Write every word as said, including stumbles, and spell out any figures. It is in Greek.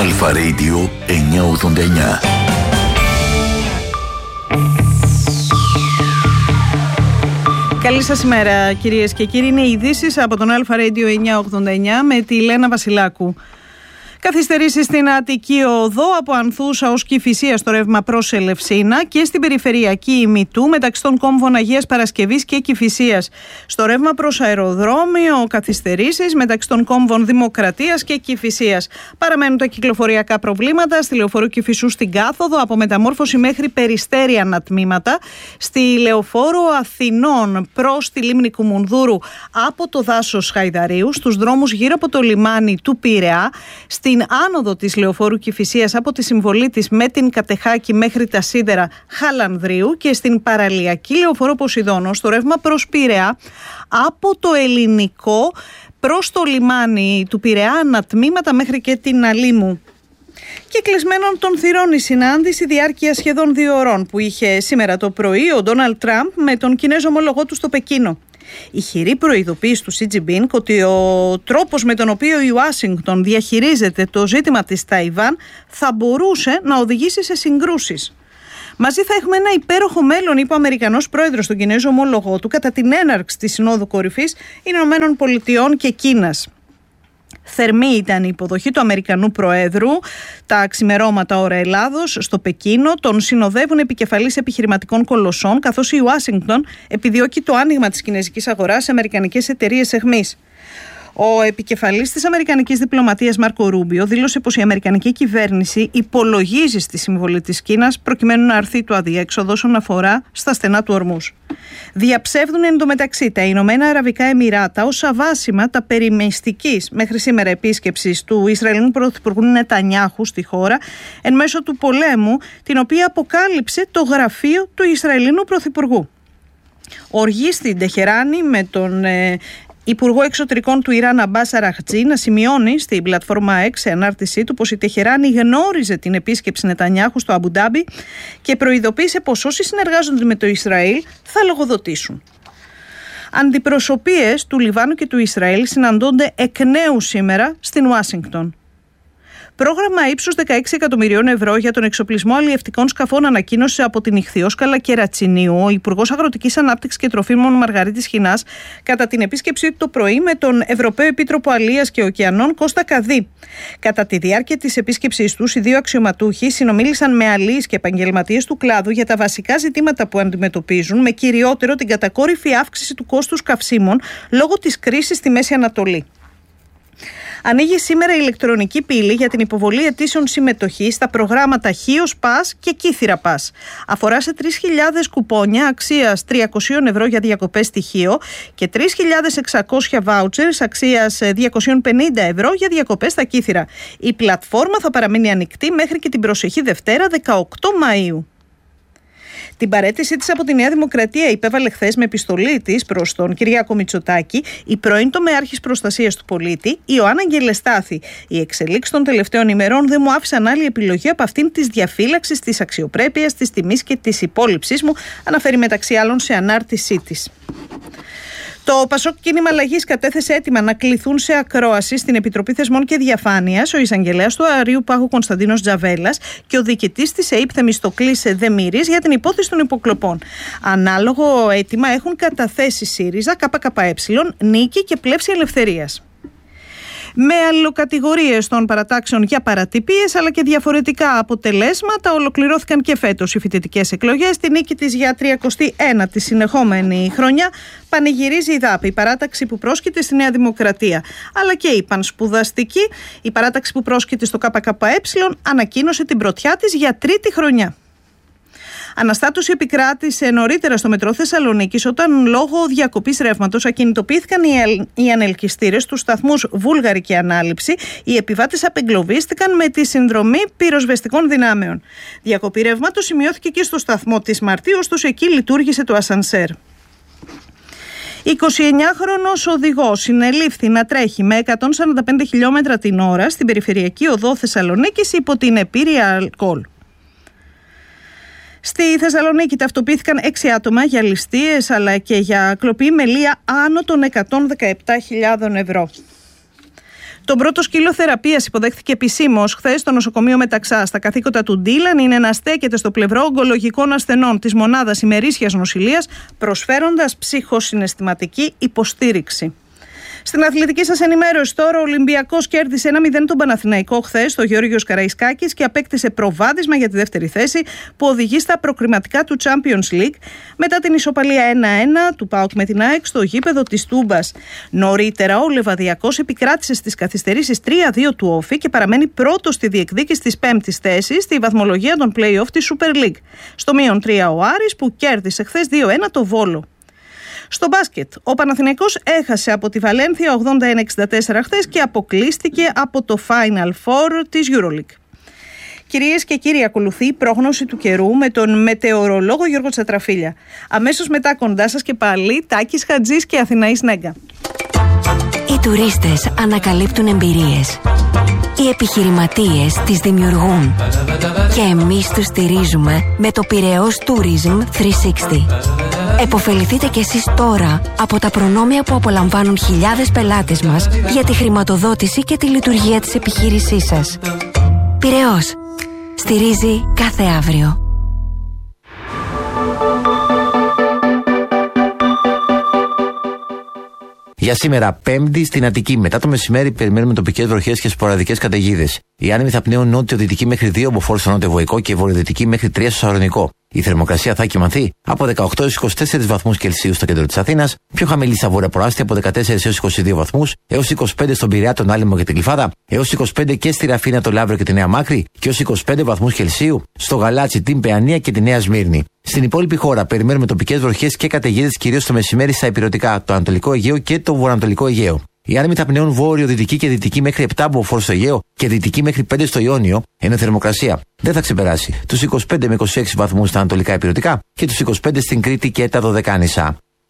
Αλφα Radio εννιακόσια ογδόντα εννιά. Καλή σας ημέρα κυρίες και κύριοι. Είναι οι ειδήσεις από τον Αλφα Radio εννιακόσια ογδόντα εννιά με τη Λένα Βασιλάκου. Καθυστερήσεις στην Αττική Οδό από Ανθούσα ως Κηφισία στο ρεύμα προς Ελευσίνα και στην περιφερειακή ημιτού μεταξύ των κόμβων Αγίας Παρασκευής και Κηφισίας. Στο ρεύμα προς αεροδρόμιο καθυστερήσεις μεταξύ των κόμβων Δημοκρατίας και Κηφισίας. Παραμένουν τα κυκλοφοριακά προβλήματα στη Λεωφόρο Κηφισού στην κάθοδο από Μεταμόρφωση μέχρι Περιστέρη ανατμήματα. Στη Λεωφόρο Αθηνών προς τη Λίμνη Κουμουνδούρου από το δάσος Χαϊδαρίου, στους δρόμους γύρω από το λιμάνι του Πειραιά, στην άνοδο της Λεωφόρου Κηφισίας από τη συμβολή της με την Κατεχάκη μέχρι τα σίδερα Χαλανδρίου και στην παραλιακή Λεωφόρο Ποσειδώνος στο ρεύμα προς Πειραιά από το Ελληνικό προς το λιμάνι του Πειραιά ανατμήματα μέχρι και την Αλήμου. Και κλεισμένων των θυρών η συνάντηση διάρκεια σχεδόν δύο ωρών που είχε σήμερα το πρωί ο Ντόναλντ Τραμπ με τον Κινέζο ομολογό του στο Πεκίνο. Η χειρή προειδοποίηση του Σι Τζινπίνγκ ότι ο τρόπος με τον οποίο η Ουάσιγκτον διαχειρίζεται το ζήτημα της Ταϊβάν θα μπορούσε να οδηγήσει σε συγκρούσεις. Μαζί θα έχουμε ένα υπέροχο μέλλον, είπε ο Αμερικανός πρόεδρος στον Κινέζο ομόλογό του κατά την έναρξη της Συνόδου Κορυφής Ηνωμένων Πολιτειών και Κίνας. Θερμή ήταν η υποδοχή του Αμερικανού Προέδρου τα ξημερώματα ώρα Ελλάδος στο Πεκίνο. Τον συνοδεύουν επικεφαλής επιχειρηματικών κολοσσών, καθώς η Ουάσιγκτον επιδιώκει το άνοιγμα της κινέζικης αγοράς σε αμερικανικές εταιρείες αιχμής. Ο επικεφαλής της αμερικανικής διπλωματίας Μάρκο Ρούμπιο δήλωσε πως η αμερικανική κυβέρνηση υπολογίζει στη συμβολή της Κίνας προκειμένου να αρθεί το αδιέξοδο όσον αφορά στα στενά του Ορμούς. Διαψεύδουν εντωμεταξύ τα Ηνωμένα Αραβικά Εμιράτα ως αβάσιμα τα περί μυστικής μέχρι σήμερα επίσκεψης του Ισραηλινού Πρωθυπουργού Νετανιάχου στη χώρα εν μέσω του πολέμου, την οποία αποκάλυψε το γραφείο του Ισραηλινού Πρωθυπουργού. Οργή στην Τεχεράνη με τον ε, Υπουργό Εξωτερικών του Ιράν Αμπάς Αραχτζή να σημειώνει στην πλατφόρμα X σε ανάρτησή του πως η Τεχεράνη γνώριζε την επίσκεψη Νετανιάχου στο Αμπουντάμπι και προειδοποίησε πως όσοι συνεργάζονται με το Ισραήλ θα λογοδοτήσουν. Αντιπροσωπείες του Λιβάνου και του Ισραήλ συναντώνται εκ νέου σήμερα στην Ουάσιγκτον. Πρόγραμμα ύψους δεκαέξι εκατομμυρίων ευρώ για τον εξοπλισμό αλλιευτικών σκαφών ανακοίνωσε από την Ιχθυόσκαλα Κερατσινίου ο Υπουργός Αγροτικής Ανάπτυξης και Τροφίμων Μαργαρίτης Χινάς κατά την επίσκεψή του το πρωί με τον Ευρωπαίο Επίτροπο Αλίας και Ωκεανών Κώστα Καδί. Κατά τη διάρκεια της επίσκεψής τους, οι δύο αξιωματούχοι συνομίλησαν με αλίεις και επαγγελματίες του κλάδου για τα βασικά ζητήματα που αντιμετωπίζουν, με κυριότερο την κατακόρυφη αύξηση του κόστους καυσίμων λόγω της κρίσης στη Μέση Ανατολή. Ανοίγει σήμερα η ηλεκτρονική πύλη για την υποβολή αιτήσεων συμμετοχής στα προγράμματα Χίος Πας και Κύθυρα Πας. Αφορά σε τρεις χιλιάδες κουπόνια αξίας τριακόσια ευρώ για διακοπές στη Χίο και τρεις χιλιάδες εξακόσια βάουτσερς αξίας διακόσια πενήντα ευρώ για διακοπές στα Κύθυρα. Η πλατφόρμα θα παραμείνει ανοιχτή μέχρι και την προσεχή Δευτέρα δεκαοκτώ Μαΐου. Την παραίτησή της από τη Νέα Δημοκρατία υπέβαλε χθες με επιστολή της προς τον Κυριάκο Μητσοτάκη η πρώην τομεάρχης προστασίας του πολίτη, Ιωάννα Αγγελεστάθη. Οι εξελίξεις των τελευταίων ημερών δεν μου άφησαν άλλη επιλογή από αυτήν της διαφύλαξης της αξιοπρέπειας, της τιμής και της υπόλοιψής μου, αναφέρει μεταξύ άλλων σε ανάρτησή της. Το Πασόκ Κίνημα Αλλαγής κατέθεσε έτοιμα να κληθούν σε ακρόαση στην Επιτροπή Θεσμών και Διαφάνειας ο εισαγγελέας του Αρείου Πάγου Κωνσταντίνος Τζαβέλας και ο διοικητής της ΕΥΠ Θεμιστοκλής Δεμήρης για την υπόθεση των υποκλοπών. Ανάλογο αίτημα έχουν καταθέσει ΣΥΡΙΖΑ, ΚΚΕ, Νίκη και Πλεύση Ελευθερίας. Με αλληλοκατηγορίες των παρατάξεων για παρατυπίες αλλά και διαφορετικά αποτελέσματα ολοκληρώθηκαν και φέτος οι φοιτητικές εκλογές. Τη νίκη της για τριακοστή ένατη συνεχόμενη χρονιά πανηγυρίζει η ΔΑΠ, η παράταξη που πρόσκειται στη Νέα Δημοκρατία. Αλλά και η πανσπουδαστική, η παράταξη που πρόσκειται στο ΚΚΕ, ανακοίνωσε την πρωτιά της για τρίτη χρονιά. Αναστάτωση επικράτησε νωρίτερα στο μετρό Θεσσαλονίκης όταν λόγω διακοπής ρεύματος ακινητοποιήθηκαν οι ανελκυστήρες στους σταθμούς Βούλγαρη και Ανάληψη. Οι επιβάτες απεγκλωβίστηκαν με τη συνδρομή πυροσβεστικών δυνάμεων. Διακοπή ρεύματος σημειώθηκε και στο σταθμό της Μαρτίου, ωστόσο εκεί λειτουργήσε το ασανσέρ. εικοσιεννιάχρονος οδηγός συνελήφθη να τρέχει με εκατόν σαράντα πέντε χιλιόμετρα την ώρα στην περιφερειακή οδό Θεσσαλονίκης υπό την επίρρεια αλκοόλ. Στη Θεσσαλονίκη ταυτοποιήθηκαν έξι άτομα για ληστείες αλλά και για κλοπή με λία άνω των εκατόν δεκαεπτά χιλιάδων ευρώ. Τον πρώτο σκύλο θεραπείας υποδέχθηκε επισήμως χθες στο νοσοκομείο Μεταξά. Στα καθήκοντα του Ντίλαν είναι να στέκεται στο πλευρό ογκολογικών ασθενών της μονάδας ημερήσιας νοσηλείας, προσφέροντας ψυχοσυναισθηματική υποστήριξη. Στην αθλητική σας ενημέρωση τώρα, ο Ολυμπιακός κέρδισε ένα μηδέν τον Παναθηναϊκό χθες στο Γεώργιος Καραϊσκάκης και απέκτησε προβάδισμα για τη δεύτερη θέση που οδηγεί στα προκριματικά του Champions League μετά την ισοπαλία ένα ένα του ΠΑΟΚ με την ΑΕΚ στο γήπεδο της Τούμπας. Νωρίτερα, ο Λεβαδιακός επικράτησε στις καθυστερήσεις τρία δύο του Όφη και παραμένει πρώτος στη διεκδίκηση της πέμπτης θέσης στη βαθμολογία των play-off της Super League. Στο μείον τρία ο Άρης που κέρδισε χθες δύο ένα το Βόλο. Στο μπάσκετ, ο Παναθηναϊκός έχασε από τη Βαλένθια ογδόντα ένα εξήντα τέσσερα χθες και αποκλείστηκε από το Final Four της EuroLeague. Κυρίες και κύριοι, ακολουθεί η πρόγνωση του καιρού με τον μετεωρολόγο Γιώργο Τσατραφίλια. Αμέσως μετά κοντά σας και πάλι Τάκης Χατζής και Αθηναής Νέγκα. Οι τουρίστες ανακαλύπτουν εμπειρίες. Οι επιχειρηματίες τις δημιουργούν. Και εμείς τους στηρίζουμε με το Πειραιώς Tourism τριακόσια εξήντα. Εποφεληθείτε κι εσείς τώρα από τα προνόμια που απολαμβάνουν χιλιάδες πελάτες μας για τη χρηματοδότηση και τη λειτουργία της επιχείρησής σας. Πειραιώς. Στηρίζει κάθε αύριο. Για σήμερα, Πέμπτη, στην Αττική, μετά το μεσημέρι, περιμένουμε τοπικές βροχές και σποραδικές καταιγίδες. Οι άνεμοι θα πνέουν νότιο-δυτική μέχρι δύο μποφόρ στο νότιο-βοϊκό και βορειοδυτική μέχρι τρία στο Σαλονικό. Η θερμοκρασία θα κυμανθεί από δεκαοκτώ έως είκοσι τέσσερις βαθμούς Κελσίου στο κέντρο της Αθήνας, πιο χαμηλή στα βόρεια προάστια από δεκατέσσερα έως είκοσι δύο βαθμούς, έως είκοσι πέντε στον Πειραιά, τον Άλυμο και την Γλυφάδα, έως είκοσι πέντε και στη Ραφίνα, το Λαύριο και τη Νέα Μάκρη και έως είκοσι πέντε βαθμούς Κελσίου στο Γαλάτσι, την Παιανία και τη Νέα Σμύρνη. Στην υπόλοιπη χώρα περιμένουμε τοπικές βροχές και καταιγίδες κυρίως το μεσημέρι στα υπηρετικά, το Ανατολικό Αιγαίο και το Βορειοανατολικό Αιγαίο. Οι άνεμοι θα πνέουν βόρειο-δυτική και δυτική μέχρι επτά μποφόρ στο Αιγαίο και δυτική μέχρι πέντε στο Ιόνιο, ενώ η θερμοκρασία δεν θα ξεπεράσει τους είκοσι πέντε με είκοσι έξι βαθμούς στα ανατολικά υπηρετικά και τους είκοσι πέντε στην Κρήτη και τα Δωδεκάνησα.